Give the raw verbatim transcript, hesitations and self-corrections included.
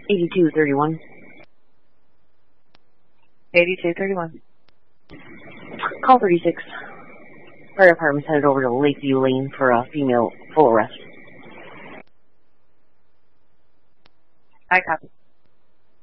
eighty-two thirty-one. eighty-two thirty-one. Call thirty-six. Fire department's headed over to Lakeview Lane for a female full arrest. I copy.